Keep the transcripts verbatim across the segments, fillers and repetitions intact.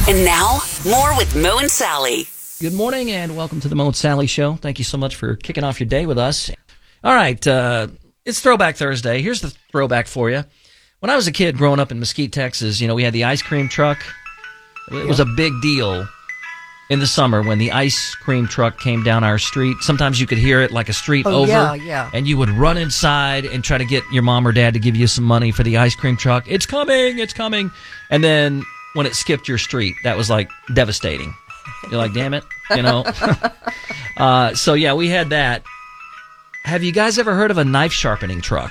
And now, more with Mo and Sally. Good morning and welcome to the Mo and Sally Show. Thank you so much for kicking off your day with us. All right, uh, it's Throwback Thursday. Here's the throwback for you. When I was a kid growing up in Mesquite, Texas, you know, we had the ice cream truck. It was a big deal in the summer when the ice cream truck came down our street. Sometimes you could hear it like a street oh, over. Yeah, yeah. And you would run inside and try to get your mom or dad to give you some money for the ice cream truck. It's coming, it's coming. And then when it skipped your street, that was like devastating. You're like, damn it, you know. uh, so, yeah, we had that. Have you guys ever heard of a knife sharpening truck?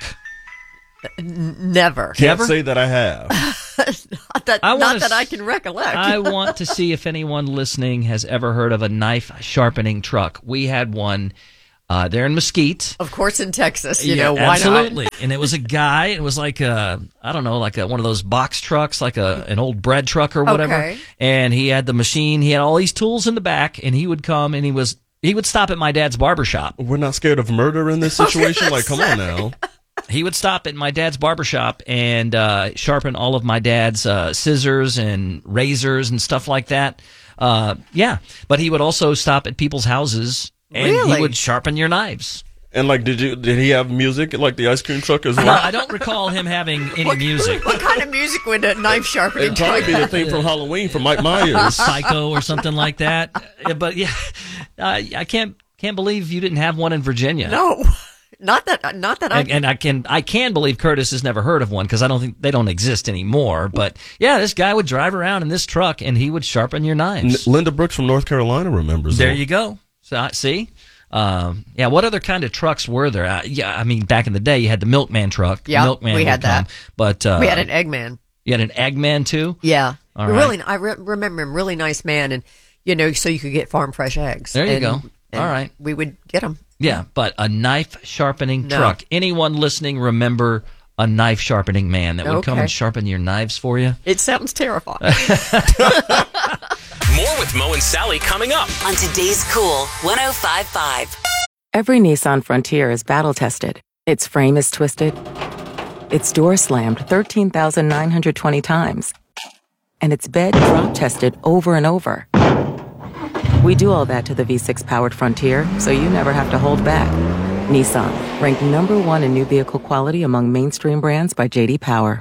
N- never. Can't Never? say that I have. not that, I not wanna that I s- can recollect. I want to see if anyone listening has ever heard of a knife sharpening truck. We had one uh, there in Mesquite. Of course, in Texas, you Yeah, know, why absolutely. not? And it was a guy. It was like a, I don't know, like a, one of those box trucks, like a an old bread truck or whatever. Okay. And he had the machine. He had all these tools in the back, and he would come and he was he would stop at my dad's barber shop. We're not scared of murder in this situation? Like, come on now. He would stop at my dad's barber shop and uh, sharpen all of my dad's uh, scissors and razors and stuff like that. Uh, yeah, but he would also stop at people's houses and Really? he would sharpen your knives. And, like, did you did he have music like the ice cream truck as well? No, I don't recall him having any music. What kind of music would a knife sharpening It'd probably truck be the thing from Halloween from Mike Myers. Psycho or something like that. Yeah, but yeah, uh, I can't can't believe you didn't have one in Virginia. No, not that. Not that I. And, and I can I can believe Curtis has never heard of one because I don't think they don't exist anymore. But yeah, this guy would drive around in this truck and he would sharpen your knives. N- Linda Brooks from North Carolina remembers There that. you go. So uh, see, um, yeah. What other kind of trucks were there? Uh, yeah, I mean, back in the day, you had the milkman truck. The Yeah, milkman we would had that. come, But uh, we had an Eggman. You had an Eggman too. Yeah, All right. really. I re- remember him. Really nice man, and you know, so you could get farm fresh eggs. There you And- go. and All right. we would get them. Yeah, but a knife sharpening No. truck. Anyone listening remember a knife sharpening man that would come Okay. and sharpen your knives for you? It sounds terrifying. More with Mo and Sally coming up. On today's Cool one oh five point five. Every Nissan Frontier is battle-tested. Its frame is twisted. Its door slammed thirteen thousand nine hundred twenty times. And its bed drop-tested over and over. We do all that to the V six powered Frontier, so you never have to hold back. Nissan, ranked number one in new vehicle quality among mainstream brands by J D Power.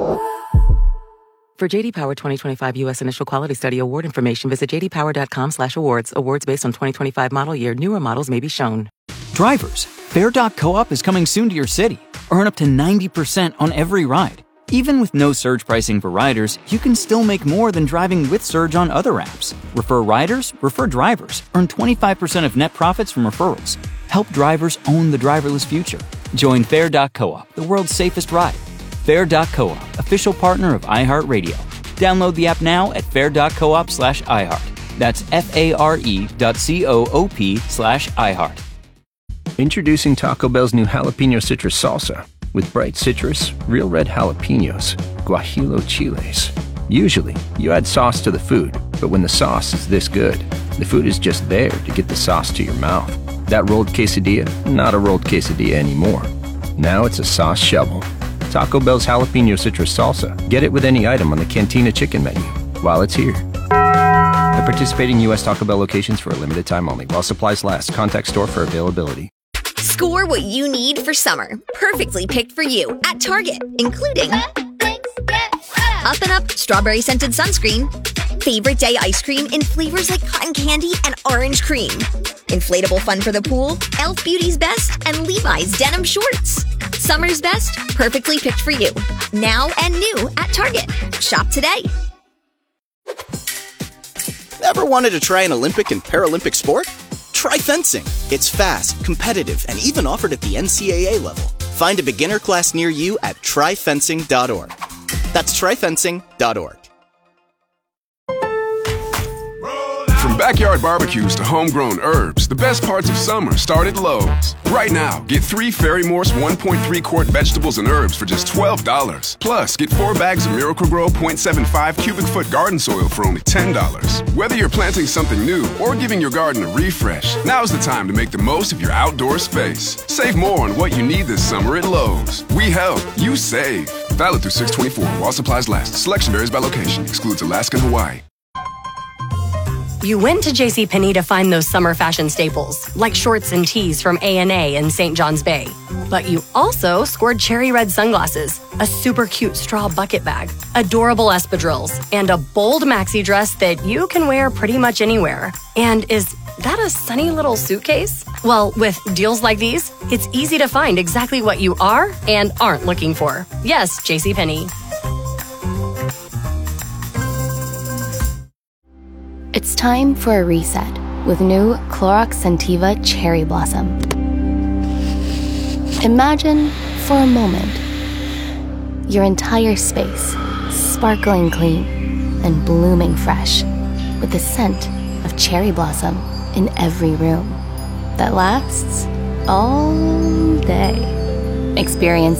For J D Power twenty twenty-five U S Initial Quality Study Award information, visit j d power dot com slash awards. Awards based on twenty twenty-five model year. Newer models may be shown. Drivers, Fair dot co-op is coming soon to your city. Earn up to ninety percent on every ride. Even with no surge pricing for riders, you can still make more than driving with Surge on other apps. Refer riders, refer drivers. Earn twenty-five percent of net profits from referrals. Help drivers own the driverless future. Join Fair dot co-op, the world's safest ride. Fair dot co-op, official partner of iHeartRadio. Download the app now at fair dot coop slash iHeart. That's F-A-R-E dot C-O-O-P slash iHeart. Introducing Taco Bell's new jalapeno citrus salsa. With bright citrus, real red jalapenos, guajillo chiles. Usually, you add sauce to the food, but when the sauce is this good, the food is just there to get the sauce to your mouth. That rolled quesadilla, not a rolled quesadilla anymore. Now it's a sauce shovel. Taco Bell's jalapeno citrus salsa. Get it with any item on the Cantina chicken menu while it's here. At participating U S Taco Bell locations for a limited time only. While supplies last. Contact store for availability. Score what you need for summer. Perfectly picked for you at Target, including Up and Up Strawberry Scented Sunscreen, Favorite Day Ice Cream in flavors like cotton candy and orange cream, Inflatable Fun for the Pool, e l f Beauty's Best, and Levi's Denim Shorts. Summer's best, perfectly picked for you. Now and new at Target. Shop today. Ever wanted to try an Olympic and Paralympic sport? Try fencing. It's fast, competitive, and even offered at the N C A A level. Find a beginner class near you at try fencing dot org. That's try fencing dot org. From backyard barbecues to homegrown herbs, the best parts of summer start at Lowe's. Right now, get three Ferry Morse one point three quart vegetables and herbs for just twelve dollars. Plus, get four bags of Miracle-Gro zero point seven five cubic foot garden soil for only ten dollars. Whether you're planting something new or giving your garden a refresh, now's the time to make the most of your outdoor space. Save more on what you need this summer at Lowe's. We help, you save. Valid through six twenty-four while supplies last. Selection varies by location. Excludes Alaska and Hawaii. You went to JCPenney to find those summer fashion staples, like shorts and tees from A and A in Saint John's Bay. But you also scored cherry red sunglasses, a super cute straw bucket bag, adorable espadrilles, and a bold maxi dress that you can wear pretty much anywhere. And is that a sunny little suitcase? Well, with deals like these, it's easy to find exactly what you are and aren't looking for. Yes, JCPenney. It's time for a reset with new Clorox Scentiva Cherry Blossom. Imagine, for a moment, your entire space sparkling clean and blooming fresh with the scent of cherry blossom in every room that lasts all day. Experience